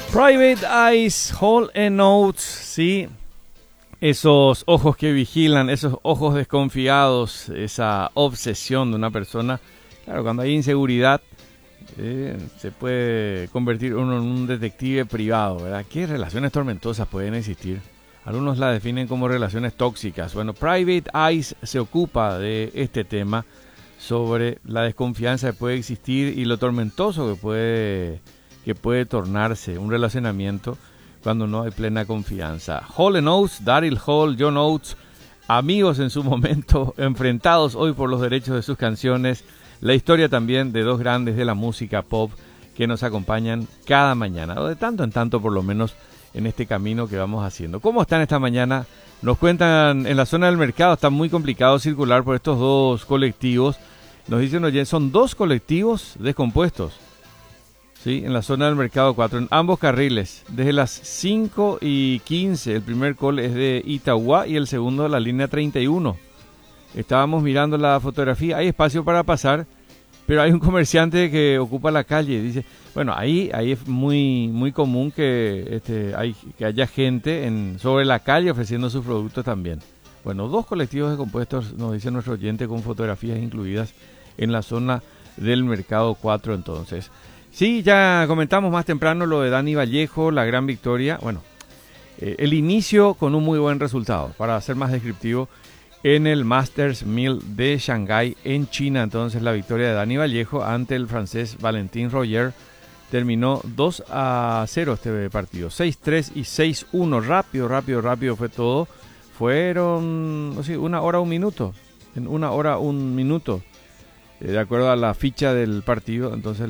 Private Eyes, Hall and Notes, sí. Esos ojos que vigilan, esos ojos desconfiados, esa obsesión de una persona. Claro, cuando hay inseguridad, se puede convertir uno en un detective privado, ¿verdad? ¿Qué relaciones tormentosas pueden existir? Algunos la definen como relaciones tóxicas. Bueno, Private Eyes se ocupa de este tema sobre la desconfianza que puede existir y lo tormentoso que puede tornarse un relacionamiento cuando no hay plena confianza. Hall & Oates, Daryl Hall, John Oates, amigos en su momento, enfrentados hoy por los derechos de sus canciones. La historia también de dos grandes de la música pop que nos acompañan cada mañana, o de tanto en tanto por lo menos en este camino que vamos haciendo. ¿Cómo están esta mañana? Nos cuentan en la zona del mercado, está muy complicado circular por estos dos colectivos. Nos dicen, oye, son dos colectivos descompuestos. Sí, en la zona del mercado 4, en ambos carriles, desde las 5:15, el primer call es de Itagua y el segundo de la línea 31. Estábamos mirando la fotografía, hay espacio para pasar, pero hay un comerciante que ocupa la calle. Dice, bueno, ahí es muy común que haya gente sobre la calle ofreciendo sus productos también. Bueno, dos colectivos descompuestos, nos dice nuestro oyente, con fotografías incluidas en la zona del mercado 4 entonces. Sí, ya comentamos más temprano lo de Dani Vallejo, la gran victoria. Bueno, el inicio con un muy buen resultado, para ser más descriptivo, en el Masters 1000 de Shanghái, en China. Entonces la victoria de Dani Vallejo ante el francés Valentin Royer terminó 2-0 este partido. 6-3 y 6-1. Rápido fue todo. Fueron, no sé, 1 hora, 1 minuto. En 1 hora, 1 minuto. De acuerdo a la ficha del partido, entonces